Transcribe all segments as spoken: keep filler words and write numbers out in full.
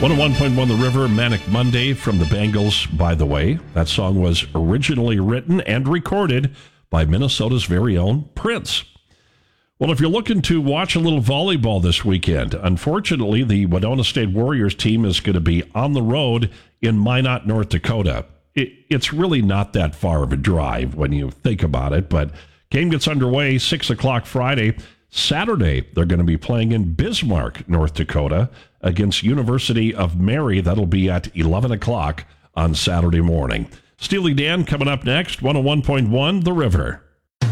one oh one point one The River, Manic Monday from the Bangles, by the way. That song was originally written and recorded by Minnesota's very own Prince. Well, if you're looking to watch a little volleyball this weekend, unfortunately, the Winona State Warriors team is going to be on the road in Minot, North Dakota. It, it's really not that far of a drive when you think about it, but game gets underway six o'clock Friday. Saturday, they're going to be playing in Bismarck, North Dakota, against University of Mary. That'll be at eleven o'clock on Saturday morning. Steely Dan coming up next, one oh one point one The River.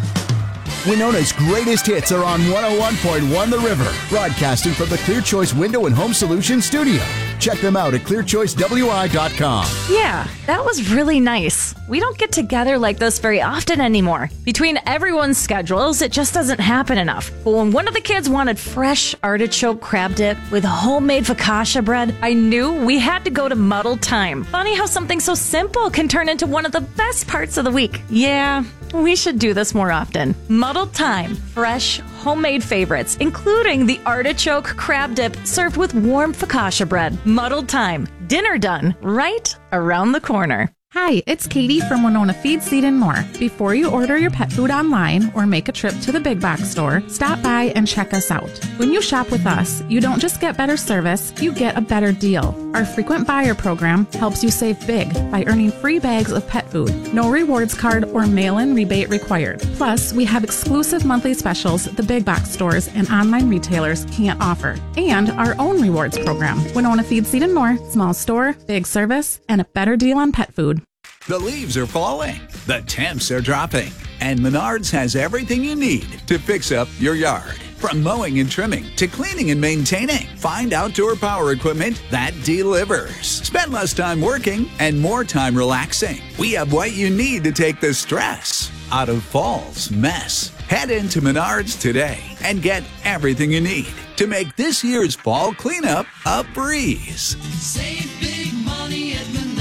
Winona's greatest hits are on one oh one point one The River, broadcasting from the Clear Choice Window and Home Solutions studio. Check them out at clear choice w i dot com. Yeah, that was really nice. We don't get together like this very often anymore. Between everyone's schedules, it just doesn't happen enough. But when one of the kids wanted fresh artichoke crab dip with homemade focaccia bread, I knew we had to go to Muddled Time. Funny how something so simple can turn into one of the best parts of the week. Yeah, we should do this more often. Muddled Time, fresh, homemade favorites, including the artichoke crab dip served with warm focaccia bread. Muddled Time, dinner done right around the corner. Hi, it's Katie from Winona Feed, Seed and More. Before you order your pet food online or make a trip to the big box store, stop by and check us out. When you shop with us, you don't just get better service, you get a better deal. Our frequent buyer program helps you save big by earning free bags of pet food. No rewards card or mail-in rebate required. Plus, we have exclusive monthly specials the big box stores and online retailers can't offer. And our own rewards program. Winona Feed, Seed and More. Small store, big service, and a better deal on pet food. The leaves are falling, the temps are dropping, and Menards has everything you need to fix up your yard. From mowing and trimming to cleaning and maintaining, find outdoor power equipment that delivers. Spend less time working and more time relaxing. We have what you need to take the stress out of fall's mess. Head into Menards today and get everything you need to make this year's fall cleanup a breeze. Save big money at Menards.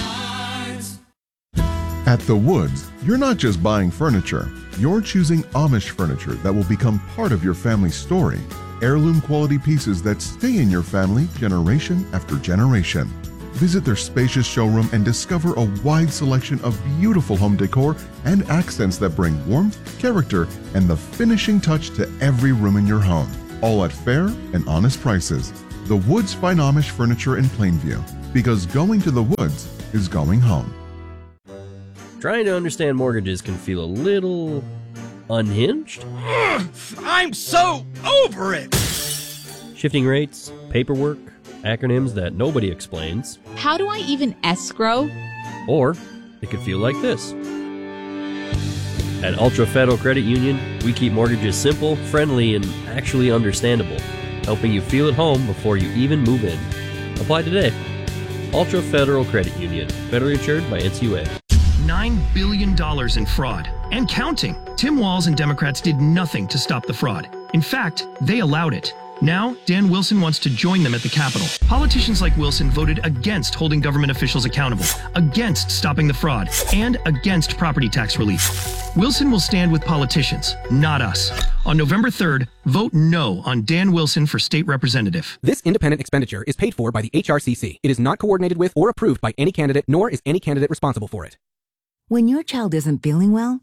At The Woods, you're not just buying furniture, you're choosing Amish furniture that will become part of your family's story. Heirloom quality pieces that stay in your family generation after generation. Visit their spacious showroom and discover a wide selection of beautiful home decor and accents that bring warmth, character, and the finishing touch to every room in your home. All at fair and honest prices. The Woods find Amish furniture in Plainview, because going to the Woods is going home. Trying to understand mortgages can feel a little unhinged. I'm so over it! Shifting rates, paperwork, acronyms that nobody explains. How do I even escrow? Or it could feel like this. At Ultra Federal Credit Union, we keep mortgages simple, friendly, and actually understandable, helping you feel at home before you even move in. Apply today. Ultra Federal Credit Union, federally insured by N C U A. nine billion dollars in fraud. And counting. Tim Walz and Democrats did nothing to stop the fraud. In fact, they allowed it. Now, Dan Wilson wants to join them at the Capitol. Politicians like Wilson voted against holding government officials accountable, against stopping the fraud, and against property tax relief. Wilson will stand with politicians, not us. On November third, vote no on Dan Wilson for state representative. This independent expenditure is paid for by the H R C C. It is not coordinated with or approved by any candidate, nor is any candidate responsible for it. When your child isn't feeling well,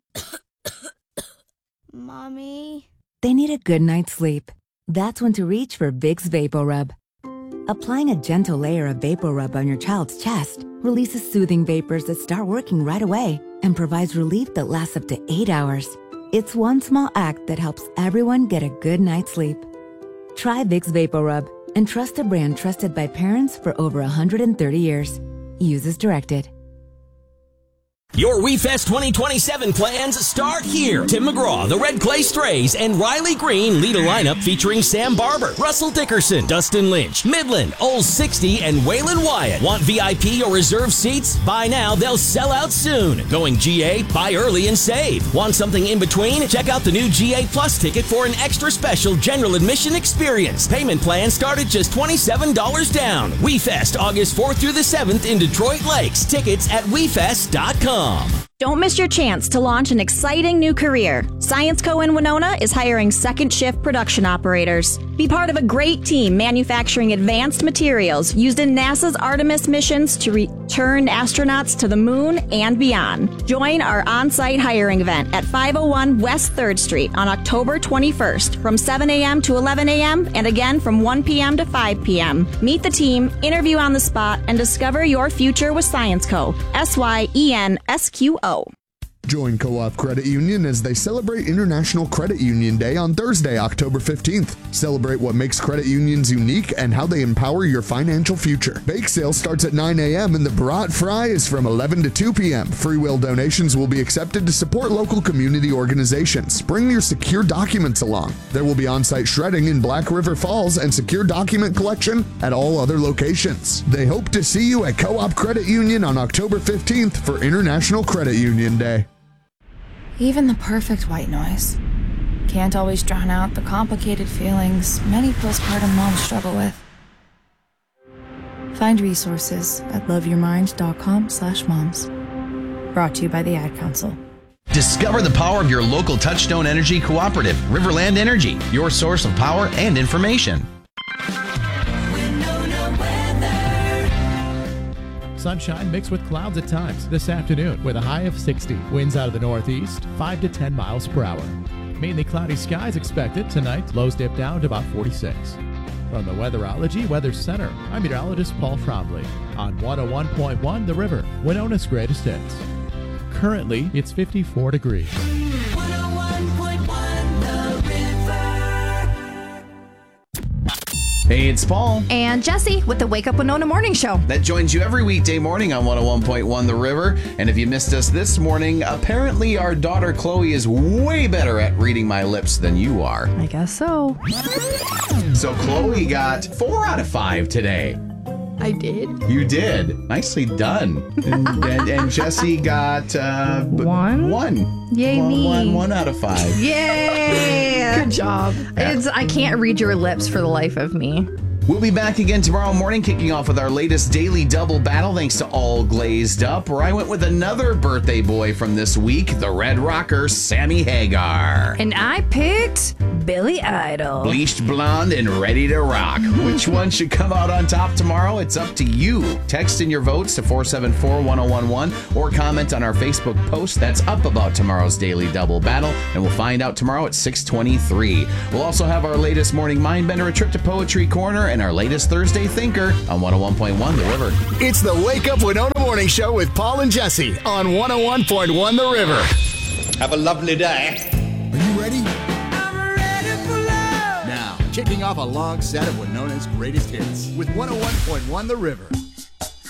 Mommy, they need a good night's sleep. That's when to reach for Vicks VapoRub. Applying a gentle layer of VapoRub on your child's chest releases soothing vapors that start working right away and provides relief that lasts up to eight hours. It's one small act that helps everyone get a good night's sleep. Try Vicks VapoRub and trust a brand trusted by parents for over one hundred thirty years. Use as directed. Your WeFest twenty twenty-seven plans start here. Tim McGraw, the Red Clay Strays, and Riley Green lead a lineup featuring Sam Barber, Russell Dickerson, Dustin Lynch, Midland, Old sixty, and Waylon Wyatt. Want V I P or reserve seats? Buy now, they'll sell out soon. Going G A? Buy early and save. Want something in between? Check out the new G A Plus ticket for an extra special general admission experience. Payment plans start at just twenty-seven dollars down. WeFest, August fourth through the seventh in Detroit Lakes. Tickets at we fest dot com. Don't miss your chance to launch an exciting new career. ScienceCo in Winona is hiring second shift production operators. Be part of a great team manufacturing advanced materials used in NASA's Artemis missions to return astronauts to the moon and beyond. Join our on-site hiring event at five oh one West third Street on October twenty-first from seven a.m. to eleven a.m. and again from one p.m. to five p.m. Meet the team, interview on the spot, and discover your future with ScienceCo. S Y E N S Q O. Join Co-op Credit Union as they celebrate International Credit Union Day on Thursday, October fifteenth. Celebrate what makes credit unions unique and how they empower your financial future. Bake sale starts at nine a.m. and the Brat Fry is from eleven to two p.m. Free will donations will be accepted to support local community organizations. Bring your secure documents along. There will be on-site shredding in Black River Falls and secure document collection at all other locations. They hope to see you at Co-op Credit Union on October fifteenth for International Credit Union Day. Even the perfect white noise can't always drown out the complicated feelings many postpartum moms struggle with. Find resources at loveyourmind.com slash moms. Brought to you by the Ad Council. Discover the power of your local Touchstone Energy Cooperative, Riverland Energy, your source of power and information. Sunshine mixed with clouds at times this afternoon with a high of sixty. Winds out of the northeast, five to ten miles per hour. Mainly cloudy skies expected tonight. Lows dip down to about forty-six. From the Weatherology Weather Center, I'm meteorologist Paul Trombley on one oh one point one The River, Winona's greatest hits. Currently, it's fifty-four degrees. one oh one point one The River. Hey, it's Paul. And Jesse with the Wake Up Winona Morning Show. That joins you every weekday morning on one oh one point one The River. And if you missed us this morning, apparently our daughter Chloe is way better at reading my lips than you are. I guess so. So Chloe got four out of five today. I did. You did. Nicely done. And, and, and Jesse got uh, one. One. Yay, one, me. One, one out of five. Yay! Good job. Yeah. It's I can't read your lips for the life of me. We'll be back again tomorrow morning, kicking off with our latest daily double battle, thanks to All Glazed Up, where I went with another birthday boy from this week, the Red Rocker, Sammy Hagar. And I picked Billy Idol. Bleached blonde and ready to rock. Which one should come out on top tomorrow? It's up to you. Text in your votes to four seven four, one oh one one or comment on our Facebook post that's up about tomorrow's daily double battle, and we'll find out tomorrow at six twenty-three. We'll also have our latest morning Mindbender, a trip to Poetry Corner, and our latest Thursday Thinker on one oh one point one The River. It's the Wake Up Winona Morning Show with Paul and Jesse on one oh one point one The River. Have a lovely day. Are you ready? I'm ready for love. Now, kicking off a long set of Winona's greatest hits with one oh one point one The River.